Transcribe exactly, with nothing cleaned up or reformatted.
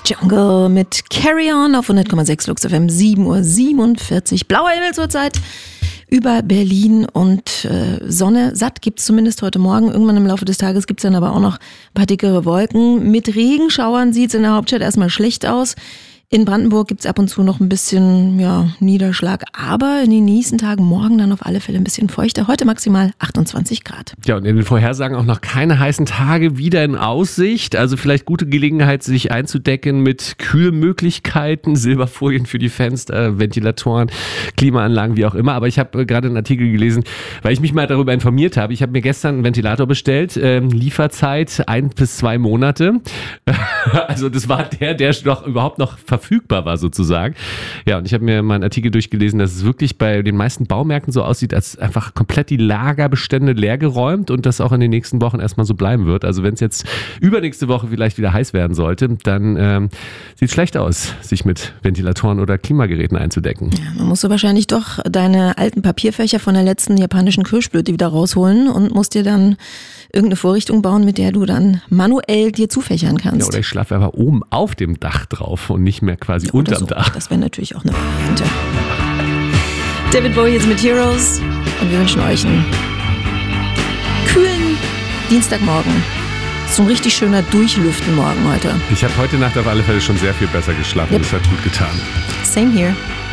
Jungle mit Carry On auf hundert Komma sechs Lux F M, sieben Uhr siebenundvierzig. Blauer Himmel zurzeit über Berlin und äh, Sonne satt gibt's zumindest heute Morgen. Irgendwann im Laufe des Tages gibt's dann aber auch noch ein paar dickere Wolken. Mit Regenschauern sieht's in der Hauptstadt erstmal schlecht aus. In Brandenburg gibt's ab und zu noch ein bisschen ja, Niederschlag, aber in den nächsten Tagen morgen dann auf alle Fälle ein bisschen feuchter. Heute maximal achtundzwanzig Grad. Ja, und in den Vorhersagen auch noch keine heißen Tage wieder in Aussicht. Also vielleicht gute Gelegenheit, sich einzudecken mit Kühlmöglichkeiten, Silberfolien für die Fenster, Ventilatoren, Klimaanlagen, wie auch immer. Aber ich habe gerade einen Artikel gelesen, weil ich mich mal darüber informiert habe. Ich habe mir gestern einen Ventilator bestellt, ähm, Lieferzeit ein bis zwei Monate. Also das war der, der noch überhaupt noch verfügbar war sozusagen. Ja, und ich habe mir mal einen Artikel durchgelesen, dass es wirklich bei den meisten Baumärkten so aussieht, als einfach komplett die Lagerbestände leergeräumt und das auch in den nächsten Wochen erstmal so bleiben wird. Also wenn es jetzt übernächste Woche vielleicht wieder heiß werden sollte, dann ähm, sieht es schlecht aus, sich mit Ventilatoren oder Klimageräten einzudecken. Ja, man musst du wahrscheinlich doch deine alten Papierfächer von der letzten japanischen Kirschblüte wieder rausholen und musst dir dann irgendeine Vorrichtung bauen, mit der du dann manuell dir zufächern kannst. Ja, oder ich schlafe einfach oben auf dem Dach drauf und nicht mehr quasi ja, unterm so. Dach. Das wäre natürlich auch eine Variante. David Bowie jetzt mit Heroes und wir wünschen euch einen kühlen Dienstagmorgen. So ein richtig schöner Durchlüften morgen heute. Ich habe heute Nacht auf alle Fälle schon sehr viel besser geschlafen. Yep. Das hat gut getan. Same here.